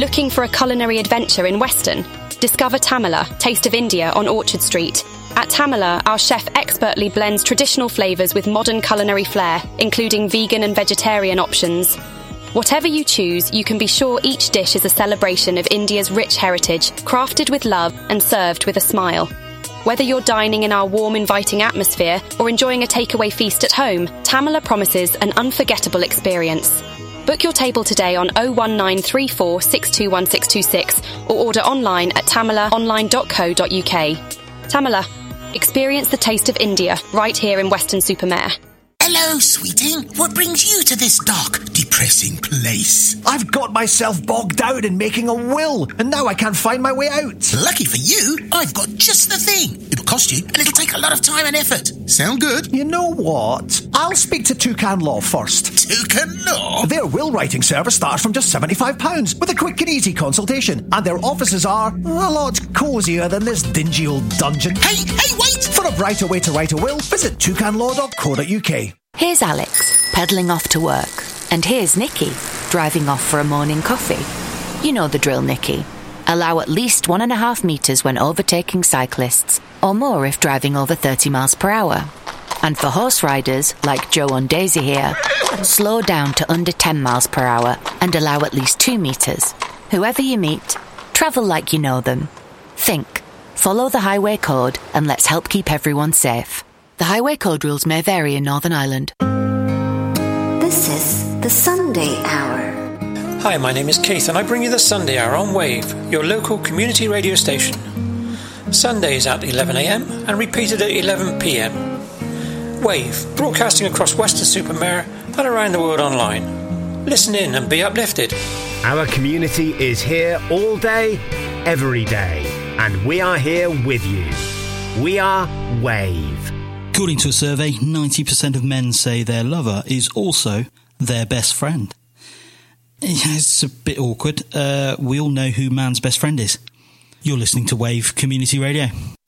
Looking for a culinary adventure in Weston? Discover Tamala, Taste of India on Orchard Street. At Tamala, our chef expertly blends traditional flavours with modern culinary flair, including vegan and vegetarian options. Whatever you choose, you can be sure each dish is a celebration of India's rich heritage, crafted with love and served with a smile. Whether you're dining in our warm, inviting atmosphere or enjoying a takeaway feast at home, Tamala promises an unforgettable experience. Book your table today on 01934 621626 or order online at tamalaonline.co.uk. Tamala, experience the taste of India right here in Weston-super-Mare. Hello, sweeting. What brings you to this dark, depressing place? I've got myself bogged down in making a will, and now I can't find my way out. Lucky for you, I've got just the thing. It'll cost you, and it'll take a lot of time and effort. Sound good? You know what? I'll speak to Toucan Law first. Toucan Law? Their will writing service starts from just £75 with a quick and easy consultation, and their offices are a lot cosier than this dingy old dungeon. Hey, wait! For a brighter way to write a will, visit toucanlaw.co.uk. Here's Alex, pedalling off to work. And here's Nikki, driving off for a morning coffee. You know the drill, Nikki. Allow at least 1.5 metres when overtaking cyclists, or more if driving over 30 miles per hour. And for horse riders, like Joe and Daisy here, slow down to under 10 miles per hour and allow at least 2 metres. Whoever you meet, travel like you know them. Think, follow the highway code, and let's help keep everyone safe. The highway code rules may vary in Northern Ireland. This is the Sunday Hour. Hi, my name is Keith and I bring you the Sunday Hour on Wave, your local community radio station. Sundays at 11am and repeated at 11pm. Wave, broadcasting across Weston-super-Mare and around the world online. Listen in and be uplifted. Our community is here all day, every day, and we are here with you. We are Wave. According to a survey, 90% of men say their lover is also their best friend. It's a bit awkward. We all know who man's best friend is. You're listening to Wave Community Radio.